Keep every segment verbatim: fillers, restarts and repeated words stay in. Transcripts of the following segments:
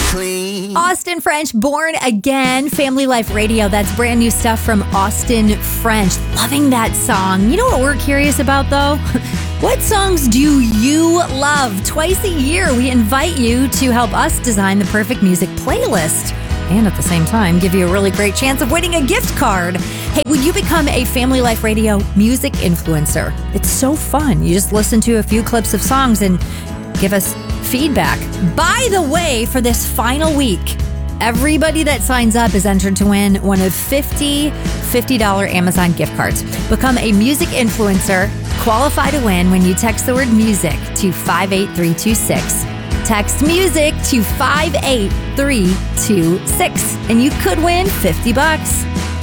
clean. Austin French, Born Again, Family Life Radio. That's brand new stuff from Austin French. Loving that song. You know what we're curious about, though? What songs do you love? Twice a year, we invite you to help us design the perfect music playlist. And at the same time, give you a really great chance of winning a gift card. Hey, would you become a Family Life Radio music influencer? It's so fun. You just listen to a few clips of songs and give us feedback. By the way, for this final week, everybody that signs up is entered to win one of fifty fifty dollars Amazon gift cards. Become a music influencer. Qualify to win when you text the word music to five eight three two six. Text music to five eight three two six, and you could win fifty bucks.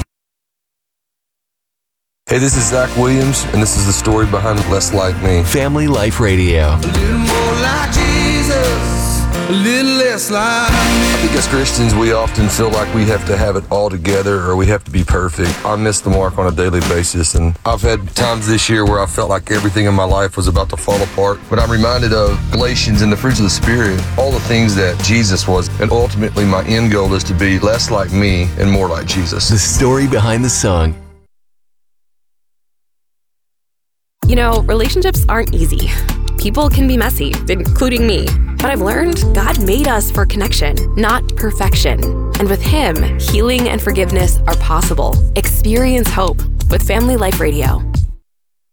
Hey, this is Zach Williams, and this is the story behind Less Like Me. Family Life Radio. A little more like Jesus, a little less like me. I think as Christians, we often feel like we have to have it all together or we have to be perfect. I miss the mark on a daily basis, and I've had times this year where I felt like everything in my life was about to fall apart. But I'm reminded of Galatians and the fruits of the Spirit, all the things that Jesus was. And ultimately, my end goal is to be less like me and more like Jesus. The story behind the song. You know, relationships aren't easy. People can be messy, including me. But I've learned God made us for connection, not perfection. And with Him, healing and forgiveness are possible. Experience hope with Family Life Radio.